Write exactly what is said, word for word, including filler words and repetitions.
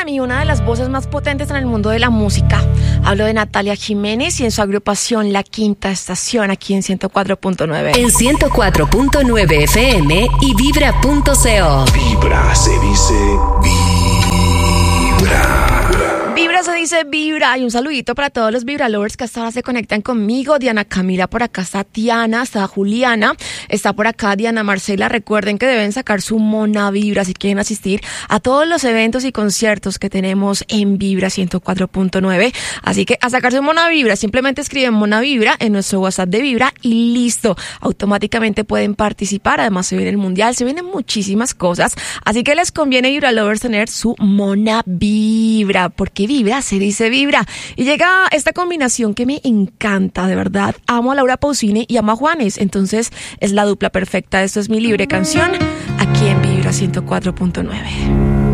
mí una de las voces más potentes en el mundo de la música. Hablo de Natalia Jiménez y en su agrupación La Quinta Estación, aquí en ciento cuatro punto nueve. En ciento cuatro punto nueve F M y vibra punto co. Vibra, se dice vibra. Vibra se dice vibra. Y un saludito para todos los Vibra Lovers que hasta ahora se conectan conmigo. Diana Camila, por acá está Tiana, está Juliana, está por acá Diana Marcela. Recuerden que deben sacar su Mona Vibra si quieren asistir a todos los eventos y conciertos que tenemos en Vibra ciento cuatro punto nueve. Así que a sacar su Mona Vibra, simplemente escriben Mona Vibra en nuestro WhatsApp de Vibra y listo. Automáticamente pueden participar. Además se viene el Mundial, se vienen muchísimas cosas. Así que les conviene, Vibra Lovers, tener su Mona Vibra, porque Vibra se dice vibra. Y llega esta combinación que me encanta, de verdad. Amo a Laura Pausini y amo a Juanes, entonces es la dupla perfecta. Esto es mi libre canción aquí en Vibra ciento cuatro punto nueve.